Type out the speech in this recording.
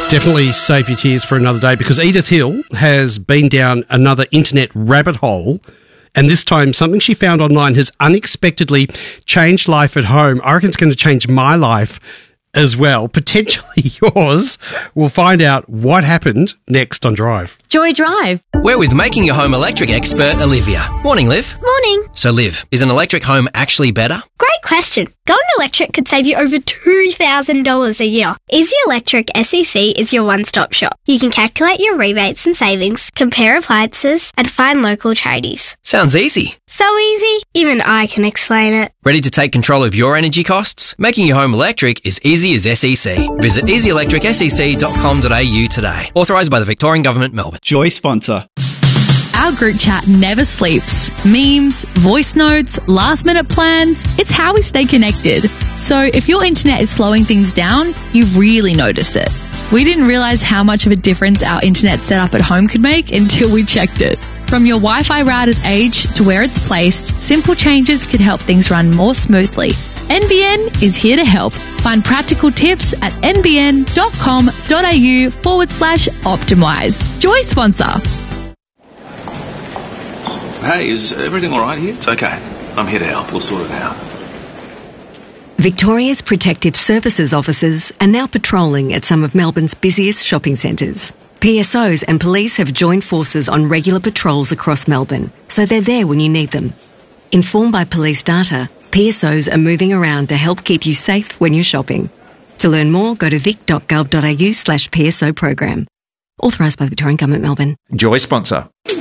Definitely save your tears for another day, because Edith Hill has been down another internet rabbit hole, and this time something she found online has unexpectedly changed life at home. I reckon it's going to change my life as well, potentially yours. We'll find out what happened next on Drive. Joy Drive. We're with Making Your Home electric expert Olivia. Morning, Liv. Morning. So, Liv, is an electric home actually better? Great question. Going electric could save you over $2,000 a year. Easy Electric SEC is your one-stop shop. You can calculate your rebates and savings, compare appliances, and find local charities. Sounds easy. So easy, even I can explain it. Ready to take control of your energy costs? Making your home electric is easy as SEC. Visit easyelectricsec.com.au today. Authorised by the Victorian Government, Melbourne. Joy sponsor. Our group chat never sleeps. Memes, voice notes, last-minute plans. It's how we stay connected. So if your internet is slowing things down, you really notice it. We didn't realise how much of a difference our internet setup at home could make until we checked it. From your Wi-Fi router's age to where it's placed, simple changes could help things run more smoothly. NBN is here to help. Find practical tips at nbn.com.au/optimise. Joy sponsor. Hey, is everything all right here? It's okay. I'm here to help. We'll sort it out. Victoria's Protective Services officers are now patrolling at some of Melbourne's busiest shopping centres. PSOs and police have joined forces on regular patrols across Melbourne, so they're there when you need them. Informed by police data, PSOs are moving around to help keep you safe when you're shopping. To learn more, go to vic.gov.au/PSO program. Authorised by the Victorian Government, Melbourne. Joy sponsor.